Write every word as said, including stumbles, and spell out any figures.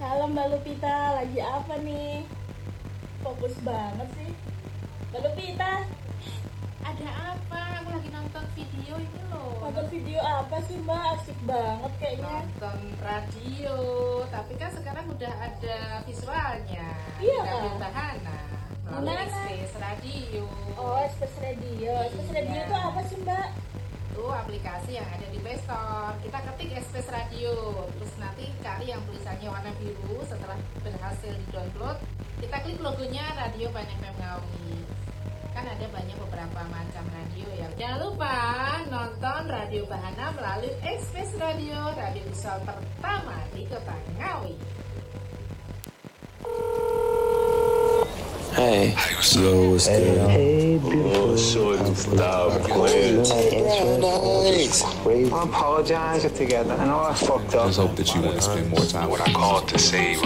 Halo Mbak Lupita, lagi apa nih? Fokus banget sih. Mbak Lupita, Ada apa? Aku lagi nonton video ini loh. nonton video apa sih Mbak? Asik banget kayaknya. Nonton radio, tapi kan sekarang udah ada visualnya. Iya, di Radio Kak. Bahana melalui Gimana? Express Radio. Oh, Express Radio. Express Iya. Radio itu apa sih Mbak? Itu aplikasi yang ada di Play Store. Kita ketik Express Radio, terus nanti cari yang tulisannya warna biru. Setelah berhasil di download, kita klik logonya Radio Banyak Ngawi. Kan ada banyak beberapa macam radio ya. Jangan lupa nonton Radio Bahana melalui Express Radio, radio visual pertama di Kota Ngawi. Hey, yo, what's Hey, good? hey, beautiful. Oh, shorty, stop playing. Nice. I apologize together. I know I fucked I up. just hope that you want to spend more time with our What I called to say